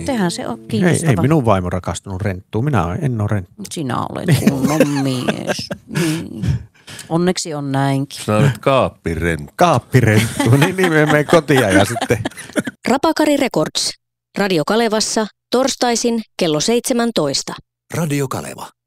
Tehän se on Ei kiinnostava. minun vaimo rakastunut renttuun. Minä en ole renttu. Sinä olet kunnon mies. Niin. Onneksi on näinkin. Sinä olet kaappirenttu. Kaappirenttu. Niin me menemme kotia ja sitten. Rapakari Records. Radio Kalevassa torstaisin kello 17. Radio Kaleva.